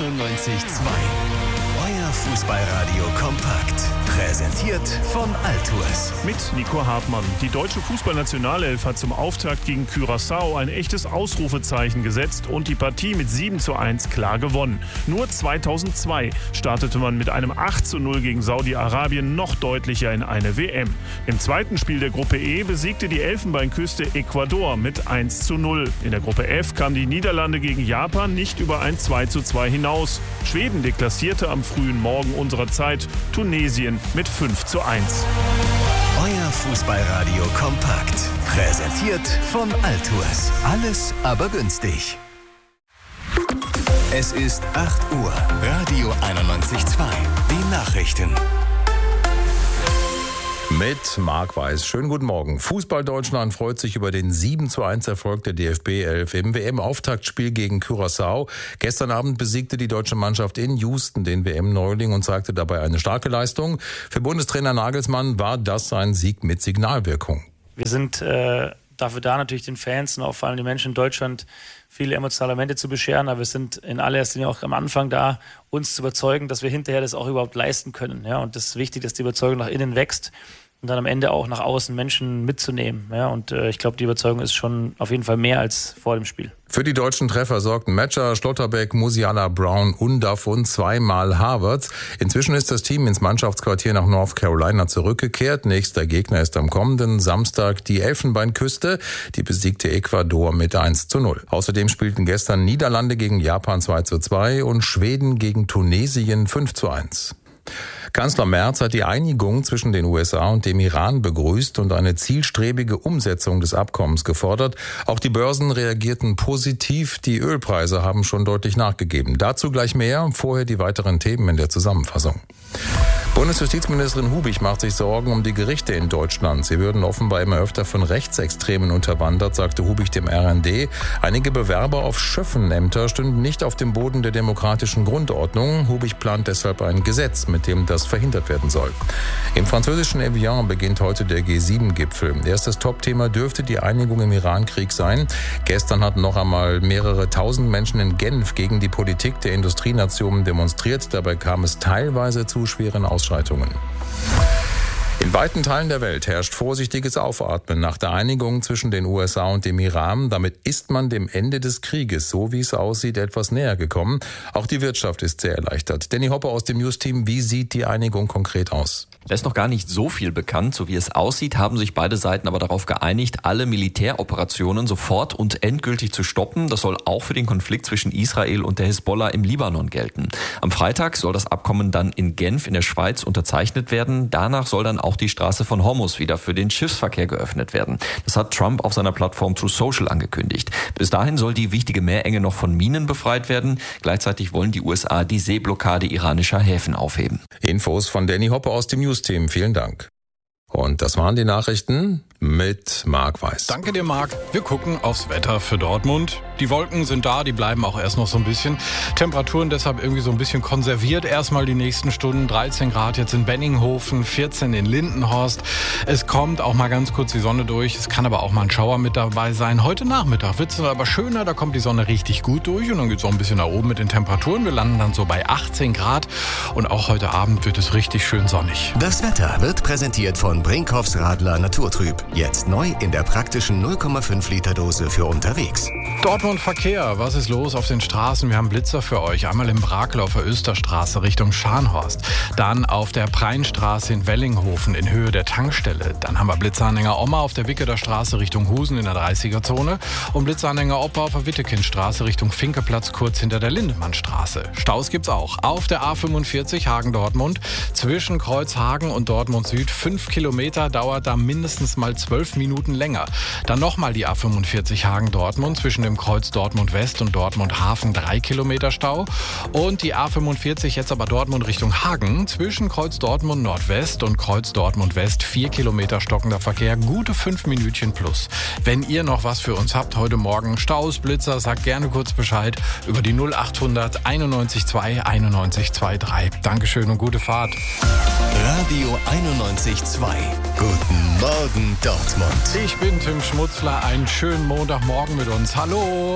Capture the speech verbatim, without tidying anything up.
einundneunzig Komma zwei. Euer Fußballradio kompakt. Präsentiert von Altours. Mit Nico Hartmann. Die deutsche Fußballnationalelf hat zum Auftakt gegen Curaçao ein echtes Ausrufezeichen gesetzt und die Partie mit sieben zu eins klar gewonnen. Nur zweitausendzwei startete man mit einem acht zu null gegen Saudi-Arabien noch deutlicher in eine W M. Im zweiten Spiel der Gruppe E besiegte die Elfenbeinküste Ecuador mit eins zu null. In der Gruppe F kamen die Niederlande gegen Japan nicht über ein zwei zu zwei hinaus. Schweden deklassierte am frühen Morgen unserer Zeit Tunesien mit fünf zu eins. Euer Fußballradio kompakt. Präsentiert von Altours. Alles aber günstig. Es ist acht Uhr. Radio einundneunzig Komma zwei. Die Nachrichten. Mit Marc Weiß. Schönen guten Morgen. Fußball Deutschland freut sich über den sieben zu eins Erfolg der D F B elf im W M-Auftaktspiel gegen Curaçao. Gestern Abend besiegte die deutsche Mannschaft in Houston den W M-Neuling und zeigte dabei eine starke Leistung. Für Bundestrainer Nagelsmann war das ein Sieg mit Signalwirkung. Wir sind äh, dafür da, natürlich den Fans und auch vor allem den Menschen in Deutschland viele emotionale Momente zu bescheren, aber wir sind in allererster Linie auch am Anfang da, uns zu überzeugen, dass wir hinterher das auch überhaupt leisten können. Ja? Und das ist wichtig, dass die Überzeugung nach innen wächst und dann am Ende auch nach außen Menschen mitzunehmen. Ja? Und äh, ich glaube, die Überzeugung ist schon auf jeden Fall mehr als vor dem Spiel. Für die deutschen Treffer sorgten Metscher, Schlotterbeck, Musiala, Brown, Undav und zweimal Havertz. Inzwischen ist das Team ins Mannschaftsquartier nach North Carolina zurückgekehrt. Nächster Gegner ist am kommenden Samstag die Elfenbeinküste. Die besiegte Ecuador mit eins zu null. Außerdem spielten gestern Niederlande gegen Japan zwei zu zwei und Schweden gegen Tunesien fünf zu eins. Kanzler Merz hat die Einigung zwischen den U S A und dem Iran begrüßt und eine zielstrebige Umsetzung des Abkommens gefordert. Auch die Börsen reagierten positiv. Die Ölpreise haben schon deutlich nachgegeben. Dazu gleich mehr. Vorher die weiteren Themen in der Zusammenfassung. Bundesjustizministerin Hubich macht sich Sorgen um die Gerichte in Deutschland. Sie würden offenbar immer öfter von Rechtsextremen unterwandert, sagte Hubich dem R N D. Einige Bewerber auf Schöffenämter stünden nicht auf dem Boden der demokratischen Grundordnung. Hubich plant deshalb ein Gesetz, mit dem das verhindert werden soll. Im französischen Evian beginnt heute der G sieben Gipfel. Erstes Topthema dürfte die Einigung im Iran-Krieg sein. Gestern hatten noch einmal mehrere tausend Menschen in Genf gegen die Politik der Industrienationen demonstriert. Dabei kam es teilweise zu schweren Ausschreitungen. In weiten Teilen der Welt herrscht vorsichtiges Aufatmen nach der Einigung zwischen den U S A und dem Iran. Damit ist man dem Ende des Krieges, so wie es aussieht, etwas näher gekommen. Auch die Wirtschaft ist sehr erleichtert. Danny Hopper aus dem News-Team, wie sieht die Einigung konkret aus? Da ist noch gar nicht so viel bekannt. So wie es aussieht, haben sich beide Seiten aber darauf geeinigt, alle Militäroperationen sofort und endgültig zu stoppen. Das soll auch für den Konflikt zwischen Israel und der Hisbollah im Libanon gelten. Am Freitag soll das Abkommen dann in Genf in der Schweiz unterzeichnet werden. Danach soll dann auch die Straße von Hormuz wieder für den Schiffsverkehr geöffnet werden. Das hat Trump auf seiner Plattform Truth Social angekündigt. Bis dahin soll die wichtige Meerenge noch von Minen befreit werden. Gleichzeitig wollen die U S A die Seeblockade iranischer Häfen aufheben. Infos von Danny Hopper aus dem News-Team. Vielen Dank. Und das waren die Nachrichten mit Marc Weiß. Danke dir, Marc. Wir gucken aufs Wetter für Dortmund. Die Wolken sind da, die bleiben auch erst noch so ein bisschen. Temperaturen deshalb irgendwie so ein bisschen konserviert. Erstmal die nächsten Stunden. dreizehn Grad jetzt in Benninghofen, vierzehn in Lindenhorst. Es kommt auch mal ganz kurz die Sonne durch. Es kann aber auch mal ein Schauer mit dabei sein. Heute Nachmittag wird es aber schöner. Da kommt die Sonne richtig gut durch. Und dann geht es auch ein bisschen nach oben mit den Temperaturen. Wir landen dann so bei achtzehn Grad. Und auch heute Abend wird es richtig schön sonnig. Das Wetter wird präsentiert von Brinkhoffs Radler Naturtrüb. Jetzt neu in der praktischen null Komma fünf Liter Dose für unterwegs. Dortmund Verkehr. Was ist los auf den Straßen? Wir haben Blitzer für euch. Einmal im Brakel auf der Österstraße Richtung Scharnhorst. Dann auf der Preinstraße in Wellinghofen in Höhe der Tankstelle. Dann haben wir Blitzanhänger Oma auf der Wicketer Straße Richtung Husen in der dreißiger-Zone. Und Blitzanhänger Opa auf der Wittekindstraße Richtung Finkeplatz kurz hinter der Lindemannstraße. Staus gibt's auch. Auf der A fünfundvierzig Hagen-Dortmund. Zwischen Kreuzhagen und Dortmund Süd. Fünf Kilometer dauert da mindestens mal zwölf Minuten länger. Dann nochmal die A fünfundvierzig Hagen-Dortmund zwischen dem Kreuz Dortmund West und Dortmund Hafen drei Kilometer Stau. Und die A fünfundvierzig jetzt aber Dortmund Richtung Hagen zwischen Kreuz Dortmund Nordwest und Kreuz Dortmund West vier Kilometer stockender Verkehr. Gute fünf Minütchen plus. Wenn ihr noch was für uns habt heute Morgen, Staus, Blitzer, sagt gerne kurz Bescheid über die null achthundert einundneunzig zwei einundneunzig drei. Dankeschön und gute Fahrt. Radio einundneunzig Komma zwei. Guten Morgen Dortmund. Ich bin Tim Schmutzler. Einen schönen Montagmorgen mit uns. Hallo.